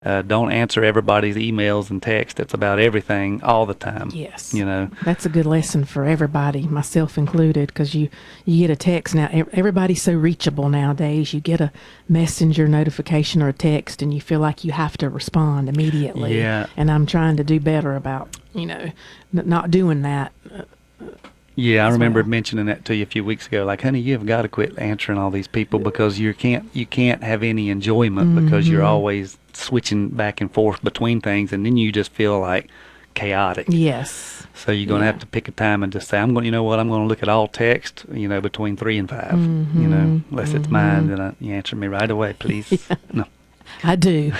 Don't answer everybody's emails and texts. It's about everything all the time. Yes. You know. That's a good lesson for everybody, myself included, because you get a text now. Everybody's so reachable nowadays. You get a messenger notification or a text, and you feel like you have to respond immediately. Yeah. And I'm trying to do better about, not doing that. Yeah, I remember well. mentioning that to you a few weeks ago. Like, honey, you've got to quit answering all these people because you can't have any enjoyment because you're always switching back and forth between things, and then you just feel like chaotic. Yes. So you're going to have to pick a time and just say, I'm going. You know what? I'm going to look at all text. Between 3 and 5. Unless it's mine, then you answer me right away, please. Yeah. No. I do.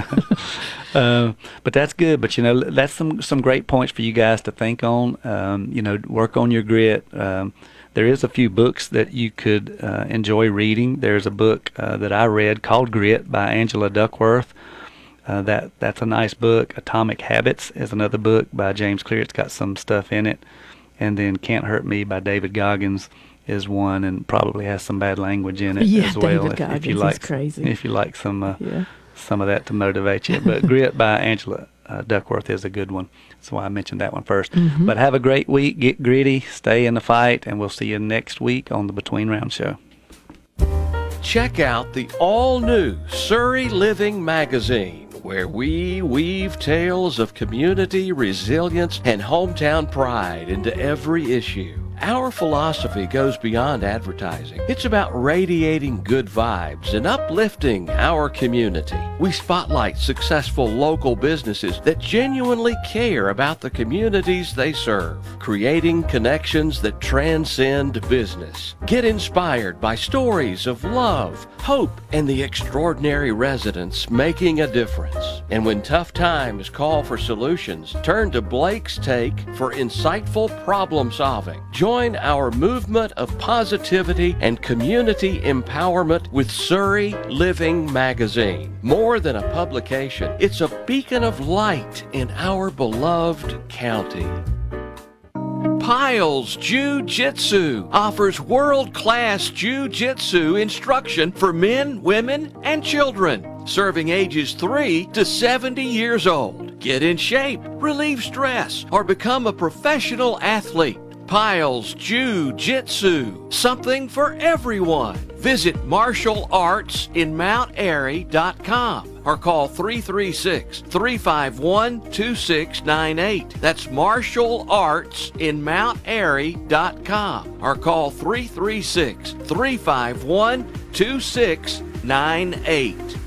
But that's good. But that's some great points for you guys to think on. Work on your grit. There is a few books that you could enjoy reading. There's a book that I read called Grit by Angela Duckworth. That's a nice book. Atomic Habits is another book by James Clear. It's got some stuff in it. And then Can't Hurt Me by David Goggins is one, and probably has some bad language in it as well. David Goggins if you like, is crazy. If you like some of that to motivate you. But Grit by Angela Duckworth is a good one. That's why I mentioned that one first. But have a great week. Get gritty. Stay in the fight. And we'll see you next week on the Between Rounds Show. Check out the all-new Surrey Living magazine, where we weave tales of community, resilience, and hometown pride into every issue. Our philosophy goes beyond advertising. It's about radiating good vibes and uplifting our community. We spotlight successful local businesses that genuinely care about the communities they serve, creating connections that transcend business. Get inspired by stories of love, hope, and the extraordinary residents making a difference. And when tough times call for solutions, turn to Blake's Take for insightful problem solving. Join our movement of positivity and community empowerment with Surrey Living magazine. More than a publication, it's a beacon of light in our beloved county. Piles Jiu-Jitsu offers world-class Jiu-Jitsu instruction for men, women, and children, serving ages 3 to 70 years old. Get in shape, relieve stress, or become a professional athlete. Piles Jiu-Jitsu, something for everyone. Visit marshallartsinmountairy.com or call 336-351-2698. That's marshallartsinmountairy.com or call 336-351-2698.